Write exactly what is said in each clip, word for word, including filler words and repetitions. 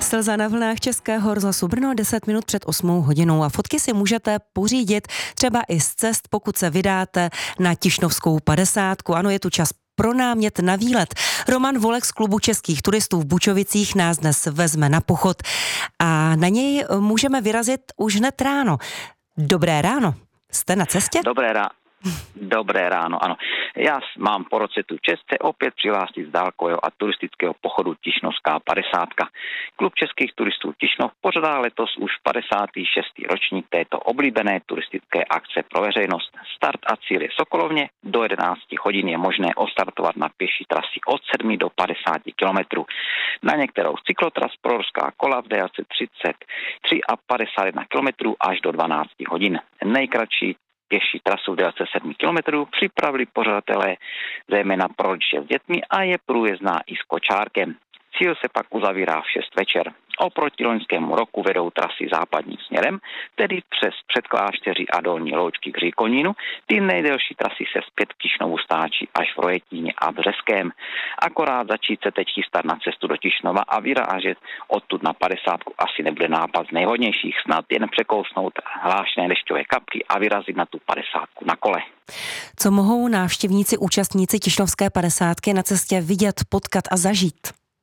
Slza na vlnách Českého rozhlasu Brno deset minut před osmou hodinou a fotky si můžete pořídit třeba i z cest, pokud se vydáte na Tišnovskou padesátku. Ano, je tu čas pro námět na výlet. Roman Volek z klubu českých turistů v Bučovicích nás dnes vezme na pochod a na něj můžeme vyrazit už hned ráno. Dobré ráno. Jste na cestě? Dobré ráno. Dobré ráno, ano. Já mám po roce tu čest se opět přihlásit z dálkového a turistického pochodu Tišnovská padesátka. Klub českých turistů Tišnov pořádá letos už padesátý šestý ročník této oblíbené turistické akce pro veřejnost. Start a cíl je Sokolovně, do jedenácti hodin je možné ostartovat na pěší trasy od sedmi do padesáti kilometrů. Na některou z cyklotras proroská kola v délce třicet tři a padesát jedna kilometrů až do dvanácti hodin. Nejkratší pěší trasu v délce sedmi kilometrů připravili pořadatelé zejména pro rodiče s dětmi a je průjezdná i s kočárkem. Cíl se pak uzavírá v šest večer. Oproti loňskému roku vedou trasy západním směrem, tedy přes Předklášteří a Dolní Loučky k Říkonínu. Ty nejdelší trasy se zpět k Tišnovu stáčí až v Rojetíně a Břeském. Akorát začít se teď chystat na cestu do Tišnova a vyrážet odtud na padesátku asi nebude nápad z nejhodnějších, snad jen překousnout hlášné dešťové kapky a vyrazit na tu padesátku na kole. Co mohou návštěvníci, účastníci Tišnovské padesátky na cestě vidět, potkat a zažít?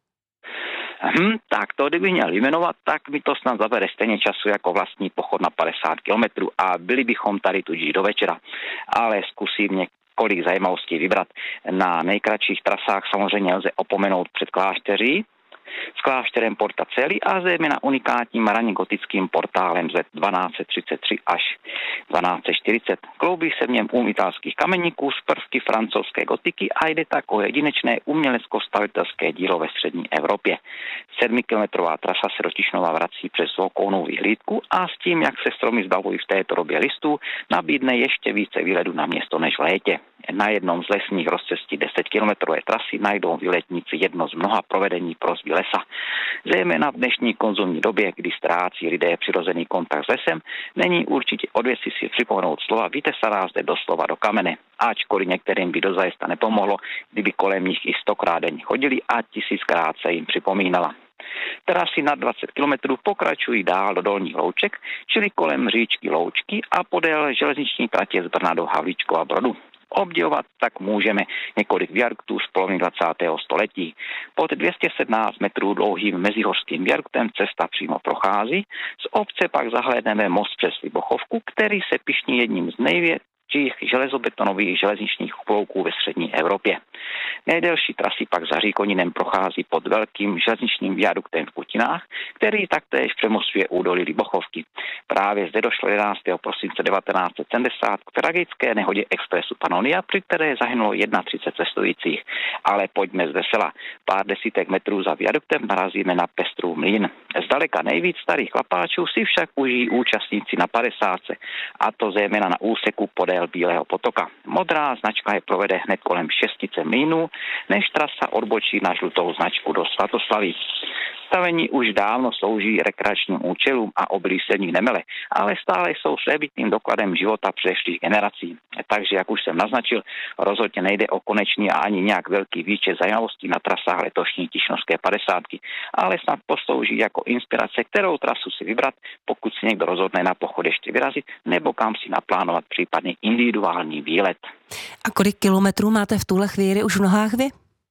Hmm, tak to, kdybych měl jmenovat, tak mi to snad zabere stejně času jako vlastní pochod na padesát kilometrů a byli bychom tady tudíž do večera. Ale zkusím několik zajímavostí vybrat. Na nejkratších trasách samozřejmě lze opomenout Předklášteří s klášterem Porta Coeli a zejména unikátním raně gotickým portálem z let dvanáct set třicet tři až dvanáct set čtyřicet. Kloubí se v něm um italských kameníků z prvky francouzské gotiky a jde tak o jedinečné umělecko-stavitelské dílo ve střední Evropě. Sedmikilometrová trasa se do Tišnova vrací přes Volkounou vyhlídku a s tím, jak se stromy zbavují v této době listů, nabídne ještě více výhledů na město než v létě. Na jednom z lesních rozcestí desetikilometrové trasy najdou výletníci jedno z mnoha provedení prosby lesa. Zejména v dnešní konzumní době, kdy ztrácí lidé přirozený kontakt s lesem, není určitě odvěci si připomenout slova vytesaná zde doslova do kamene. Ačkoliv některým by dozajista nepomohlo, kdyby kolem nich i stokrát denně chodili a tisíckrát se jim připomínala. Trasy na dvacet kilometrů pokračují dál do Dolních Louček, čili kolem říčky Loučky a podél železniční tratě z Brna do Havlíčkova Brodu. Obdivovat tak můžeme několik viaduktů z poloviny dvacátého století. Pod dvě stě sedmnáct metrů dlouhým mezihořským viaduktem cesta přímo prochází. Z obce pak zahlédneme most přes Libochovku, který se pyšní jedním z největších železobetonových železničních klouků ve střední Evropě. Nejdelší trasy pak za Říkoninem prochází pod velkým železničním viaduktem v Kutinách, který taktéž přemostuje údolí Libochovky. Právě zde došlo jedenáctého prosince devatenáct set sedmdesát k tragické nehodě expresu Pannonia, při které zahynulo třicet jedna cestujících. Ale pojďme z vesela. Pár desítek metrů za viaduktem narazíme na Pestrův mlýn. Zdaleka nejvíc starých chlapáčů si však užijí účastníci na padesátce, a to zejména na úseku podél Bílého potoka. Modrá značka je provede hned kolem šestice mlýnů, než trasa odbočí na žlutou značku do Svatoslaví. Stavení už dávno slouží rekreačním účelům a obilí se v nich nemele, ale stále jsou svébytným dokladem života předešlých generací. Takže, jak už jsem naznačil, rozhodně nejde o konečný a ani nějak velký výčet zajímavostí na trasách letošní Tišnovské padesátky, ale snad poslouží jako inspirace, kterou trasu si vybrat, pokud si někdo rozhodne na pochod ještě vyrazit, nebo kam si naplánovat případně individuální výlet. A kolik kilometrů máte v tuhle chvíli už v nohách vy?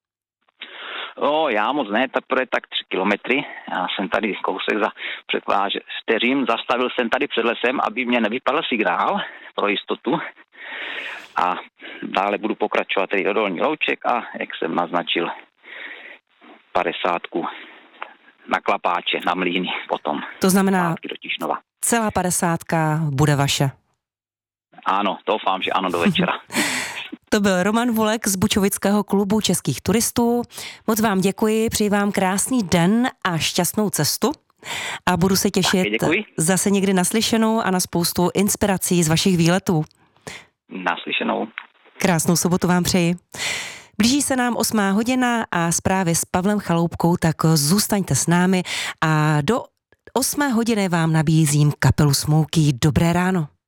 O, já moc ne, teprve tak tři kilometry. Já jsem tady kousek za Předklášteřím, zastavil jsem tady před lesem, aby mě nevypadl signál pro jistotu. A dále budu pokračovat tady do Dolní Louček a, jak jsem naznačil, padesátku na Klapáče, na Mlýny potom. To znamená, do Tišnova. Celá padesátka bude vaše. Ano, doufám, že ano, do večera. To byl Roman Volek z Bučovického klubu českých turistů. Moc vám děkuji, přeji vám krásný den a šťastnou cestu. A budu se těšit zase někdy naslyšenou a na spoustu inspirací z vašich výletů. Naslyšenou. Krásnou sobotu vám přeji. Blíží se nám osmá hodina a zprávy s Pavlem Chaloupkou, tak zůstaňte s námi a do osmé hodiny vám nabízím kapelu Smouky. Dobré ráno.